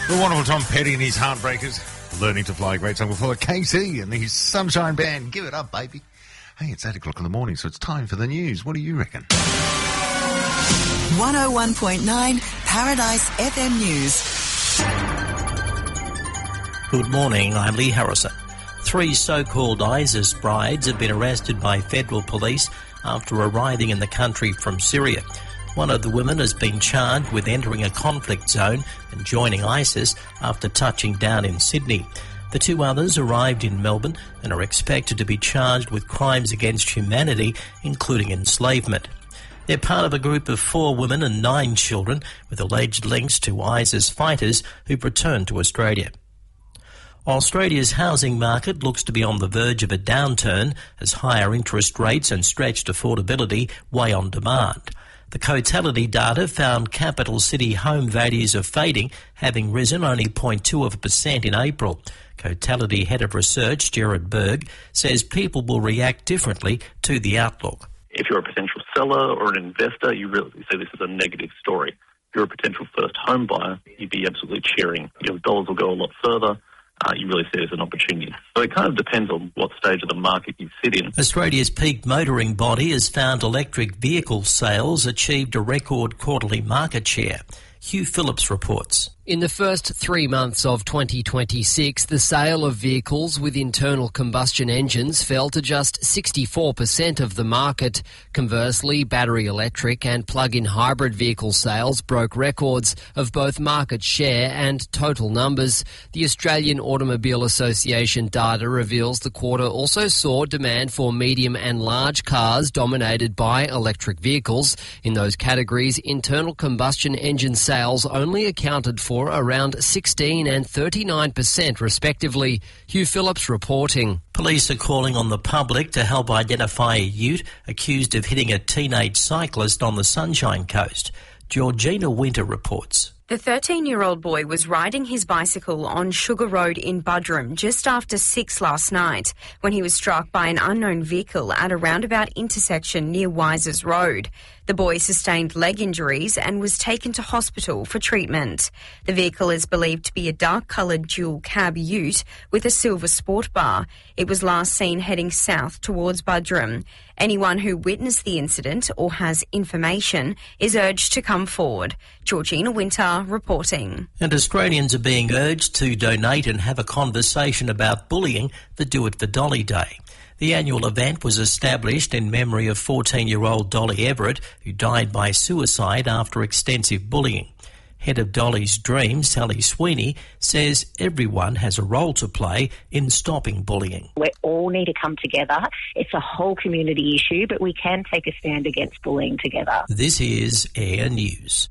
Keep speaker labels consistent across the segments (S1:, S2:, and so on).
S1: The wonderful Tom Petty and his Heartbreakers. Learning to Fly. Great song before KC and his Sunshine Band. Give it up, baby. Hey, it's 8 o'clock in the morning, so it's time for the news. What do you reckon?
S2: 101.9 Paradise FM News.
S3: Good morning, I'm Lee Harrison. 3 so-called ISIS brides have been arrested by federal police after arriving in the country from Syria. One of the women has been charged with entering a conflict zone and joining ISIS after touching down in Sydney. The 2 others arrived in Melbourne and are expected to be charged with crimes against humanity, including enslavement. They're part of a group of 4 women and 9 children with alleged links to ISIS fighters who've returned to Australia. Australia's housing market looks to be on the verge of a downturn as higher interest rates and stretched affordability weigh on demand. The Cotality data found capital city home values are fading, having risen only 0.2% in April. Cotality Head of Research, Gerard Berg, says people will react differently to the outlook.
S4: If you're a potential seller or an investor, you really see this as a negative story. If you're a potential first home buyer, you'd be absolutely cheering. Your dollars will go a lot further. You really see it as an opportunity. So it kind of depends on what stage of the market you sit in.
S3: Australia's peak motoring body has found electric vehicle sales achieved a record quarterly market share. Hugh Phillips reports.
S5: In the first 3 months of 2026, the sale of vehicles with internal combustion engines fell to just 64% of the market. Conversely, battery electric and plug-in hybrid vehicle sales broke records of both market share and total numbers. The Australian Automobile Association data reveals the quarter also saw demand for medium and large cars dominated by electric vehicles. In those categories, internal combustion engine sales only accounted for around 16 and 39% respectively. Hugh Phillips reporting.
S3: Police are calling on the public to help identify a ute accused of hitting a teenage cyclist on the Sunshine Coast. Georgina Winter reports.
S6: The 13-year-old boy was riding his bicycle on Sugar Road in Buderim just after 6 last night when he was struck by an unknown vehicle at a roundabout intersection near Wisers Road. The boy sustained leg injuries and was taken to hospital for treatment. The vehicle is believed to be a dark-coloured dual-cab ute with a silver sport bar. It was last seen heading south towards Buderim. Anyone who witnessed the incident or has information is urged to come forward. Georgina Winter reporting.
S3: And Australians are being urged to donate and have a conversation about bullying for Do It for Dolly Day. The annual event was established in memory of 14-year-old Dolly Everett, who died by suicide after extensive bullying. Head of Dolly's Dream, Sally Sweeney, says everyone has a role to play in stopping bullying.
S7: We all need to come together. It's a whole community issue, but we can take a stand against bullying together.
S3: This is Air News.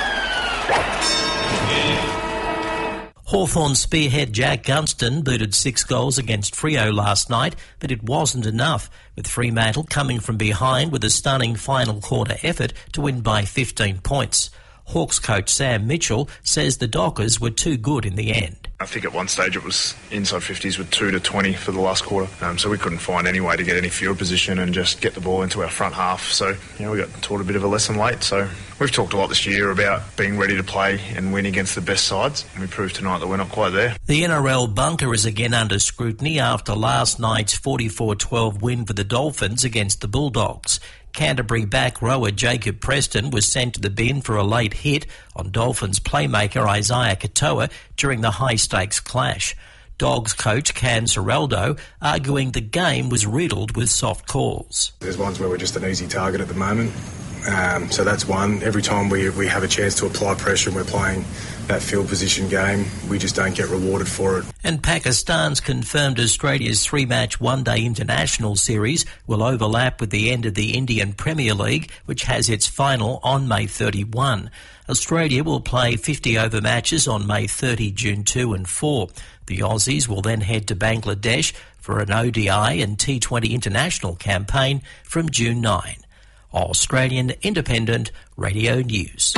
S3: Hawthorn spearhead Jack Gunston booted 6 goals against Freo last night, but it wasn't enough, with Fremantle coming from behind with a stunning final quarter effort to win by 15 points. Hawks coach Sam Mitchell says the Dockers were too good in the end.
S8: I think at one stage it was inside 50s with 2 to 20 for the last quarter, so we couldn't find any way to get any field position and just get the ball into our front half. So, we got taught a bit of a lesson late. So we've talked a lot this year about being ready to play and win against the best sides, and we proved tonight that we're not quite there.
S3: The NRL bunker is again under scrutiny after last night's 44-12 win for the Dolphins against the Bulldogs. Canterbury back rower Jacob Preston was sent to the bin for a late hit on Dolphins playmaker Isaiah Katoa during the high-stakes clash. Dogs coach Can Seraldo arguing the game was riddled with soft calls.
S9: There's ones where we're just an easy target at the moment. So that's one. Every time we have a chance to apply pressure and we're playing that field position game, we just don't get rewarded for it.
S3: And Pakistan's confirmed Australia's 3-match one-day international series will overlap with the end of the Indian Premier League, which has its final on May 31. Australia will play 50-over matches on May 30, June 2 and 4. The Aussies will then head to Bangladesh for an ODI and T20 international campaign from June 9. Australian Independent Radio News.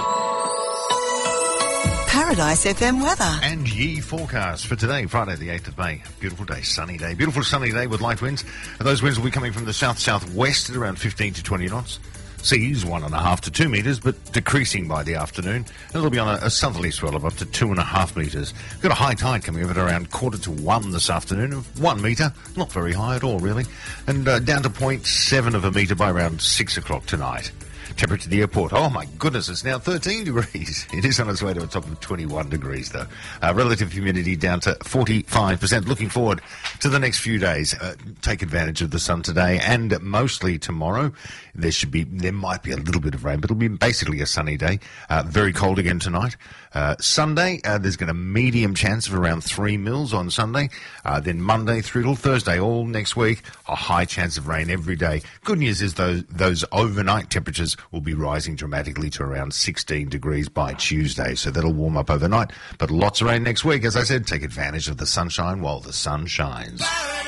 S2: Paradise FM weather.
S1: And ye forecast for today, Friday the 8th of May. Beautiful day, sunny day. Beautiful sunny day with light winds. And those winds will be coming from the south-southwest at around 15 to 20 knots. Seas 1.5 to 2 metres, but decreasing by the afternoon. It'll be on a southerly swell of up to 2.5 metres. Got a high tide coming over at around 1:45 this afternoon of 1 metre. Not very high at all, really. And down to 0.7 of a metre by around 6 o'clock tonight. Temperature at the airport, oh my goodness, it's now 13 degrees. It is on its way to a top of 21 degrees, though. Relative humidity down to 45%. Looking forward to the next few days. Take advantage of the sun today and mostly tomorrow. There might be a little bit of rain, but it'll be basically a sunny day. Very cold again tonight. Sunday, there's going to be a medium chance of around 3 mils on Sunday. Then Monday through till Thursday, all next week, a high chance of rain every day. Good news is those overnight temperatures will be rising dramatically to around 16 degrees by Tuesday. So that'll warm up overnight. But lots of rain next week. As I said, take advantage of the sunshine while the sun shines.